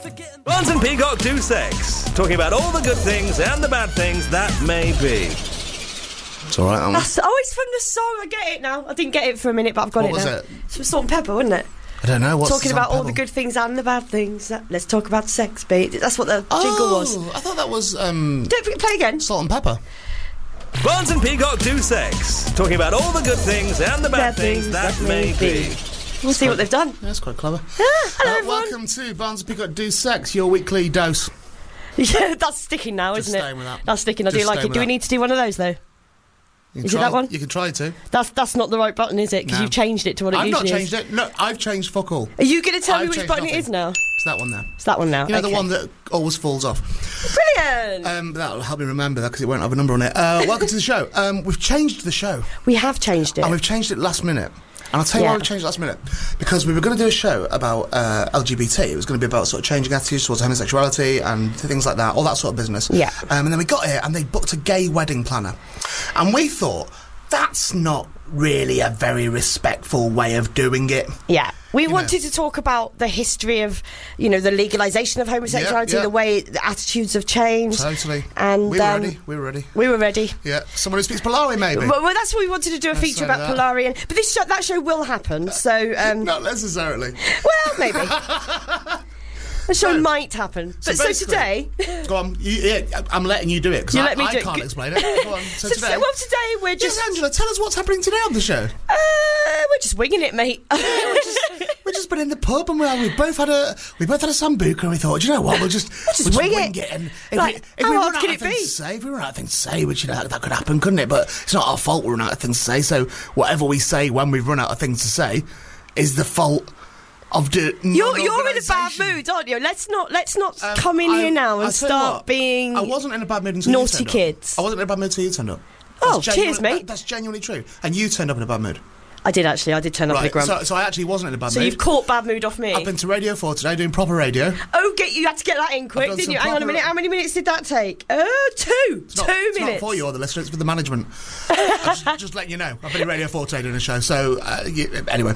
Barnes and Peacock Do Sex. Talking about all the good things and the bad things that may be. It's all right, It's from the song. I get it now. I didn't get it for a minute, but I've got What it now. was it? It's from Salt and Pepper, wasn't it? I don't know. What's Talking the about song, all the Pebble? good things and the bad things. Let's talk about sex, babe. That's what the jingle was. I thought that was Don't play again. Salt and Pepper. Barnes and Peacock Do Sex. Talking about all the good things and the bad things that may be. We'll see what they've done. Yeah, that's quite clever. Hello, everyone. Welcome to Barnes and Peacock Do Sex, your weekly dose. Yeah, that's sticking now, Just isn't it? staying with that. That's sticking. I Just do like staying it. with Do we that. need to do one of those though? Is it that one? You can try to. That's not the right button, is it? Because No. you've changed it to what it I've not usually changed is. it. No, I've changed fuck all. Are you going to tell me I've which changed button it nothing. is now? It's that one there. It's that one now. You know, the Okay. one that always falls off. Brilliant. That'll help me remember that because it won't have a number on it. Welcome to the show. We've changed the show. We have changed it. And we've changed it last minute. And I'll tell you why Yeah. we've changed it last minute. Because we were going to do a show about LGBT. It was going to be about sort of changing attitudes towards homosexuality and things like that, all that sort of business. Yeah. And then we got here and they booked a gay wedding planner. And we thought, that's not really a very respectful way of doing it. Yeah. We You wanted know. to talk about the history of, the legalisation of homosexuality, Yeah. the way the attitudes have changed. Totally. And We were ready. We were ready. We were ready. Yeah. Someone who speaks Polari, maybe. Well, that's what we wanted to do, a Let's feature say about that. Polari. But that show will happen, so... Not necessarily. Well, maybe. The show So- might happen. But so basically- today... Go on. I'm letting you do it because You I let me do it. can't explain it. Go on. So today... today we're just... Yes, Angela, tell us what's happening today on the show. we're just winging it, mate. We've just been in the pub and we both had a sambuca and we thought, do you know what, we'll just wing it. And if Like, we how run hard out can of it things be? to say, if we run out of things to say, which that could happen, couldn't it? But it's not our fault we run out of things to say. So whatever we say when we run out of things to say is the fault of the You're in a bad non-organisation. mood, aren't you? Let's not come in here now and I'll tell you start what, being... I wasn't in a bad mood until naughty you turned kids. Up. I wasn't in a bad mood until you turned up. Oh, That's cheers, genuine- mate. That's genuinely true. And you turned up in a bad mood. I did turn up in a grump. So I actually wasn't in a bad So mood. you've caught bad mood off me. I've been to Radio 4 today doing proper radio. Oh, you had to get that in quick, done didn't some you? Hang on a proper- minute. How many minutes did that take? 2 It's not minutes. not for you or the listener, it's for the management. just letting you know. I've been at Radio 4 today doing a show, so anyway.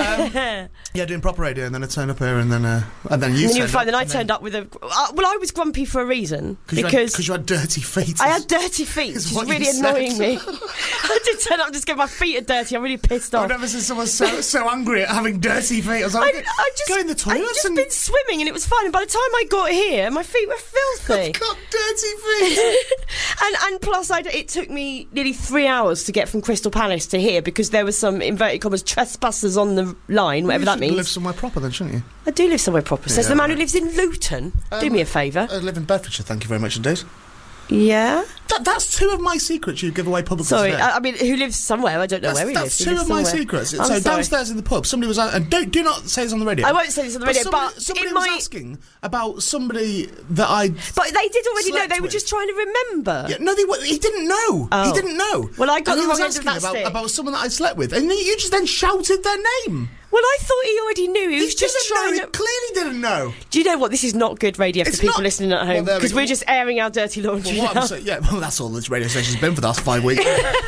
Yeah, doing proper radio, and then I turned up here, and then you And then you turned were fine. up, Then I and turned up with a... well, I was grumpy for a reason. Because you had dirty feet. I had dirty feet, which Is is what you really said. annoying me. I did turn up and just get my feet are dirty. I'm really pissed off. I've never seen someone so angry at having dirty feet. I was like, go in the toilets I'd just and... been swimming and it was fine. And by the time I got here, my feet were filthy. I've got dirty feet. and plus, it took me nearly 3 hours to get from Crystal Palace to here because there was some, inverted commas, trespassers on the line, whatever that You should means. live somewhere proper then, shouldn't you? I do live somewhere proper, says Yeah, the man right. who lives in Luton. Do me a favour. I live in Bedfordshire, thank you very much indeed. Yeah? That's two of my secrets you give away publicly Sorry, today. I mean, who lives somewhere? I don't know where he lives. That's He two lives of my somewhere. secrets. I'm So sorry. downstairs in the pub, somebody was... And do not say this on the radio. I won't say this on the radio, but somebody it was might... asking about somebody that I... But they did already know. slept They were with. just trying to remember. Yeah, no, he didn't know. Oh. He didn't know. Well, I got and the he was wrong end of asking that stick. about someone that I slept with, and you just then shouted their name. Well, I thought he already knew. He was just trying He to... clearly didn't know. Do you know what? This is not good radio for It's people not. listening at Well, home there we because go. we're just airing our dirty laundry Well, now. that's all this radio station's been for the last 5 weeks.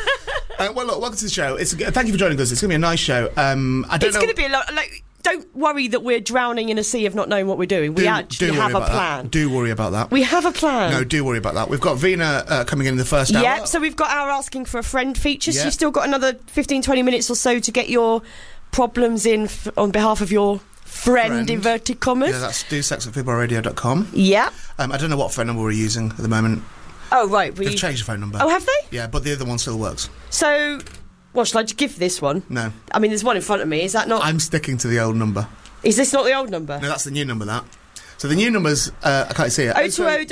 Well, look, welcome to the show. Thank you for joining us. It's going to be a nice show. I don't know. It's going to be a lot. Like, don't worry that we're drowning in a sea of not knowing what we're doing. We actually have a plan. Do worry about that. We have a plan. No, do worry about that. We've got Vina coming in the first hour. Yep, so we've got our asking for a friend feature. So Yeah. you've still got another 15-20 minutes or so to get your problems in on behalf of your friend. Inverted commas. Yeah, that's dosexwithpeopleradio.com. Yeah. I don't know what phone number we're using at the moment. Oh, right. They've changed the phone number. Oh, have they? Yeah, but the other one still works. So, what, shall I just give this one? No. I mean, there's one in front of me. Is that not... I'm sticking to the old number. Is this not the old number? No, that's the new number, that. So the new number's... I can't see it. 020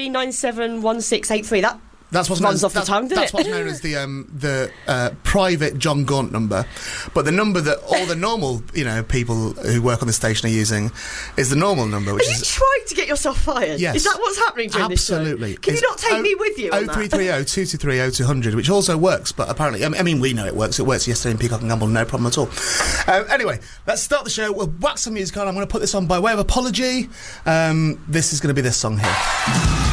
3397 1683. That's what's runs known, off the tongue, doesn't That's it? what's known as the private John Gaunt number. But the number that all the normal, people who work on the station are using is the normal number, which Are you is... trying to get yourself fired? Yes. Is that what's happening during Absolutely. this show? Can you not take me with you on that? 0330 223 0200, which also works, but apparently... I mean, we know it works. It works yesterday in Peacock and Gamble, no problem at all. Anyway, let's start the show. We'll whack some music on. I'm going to put this on by way of apology. This is going to be this song here.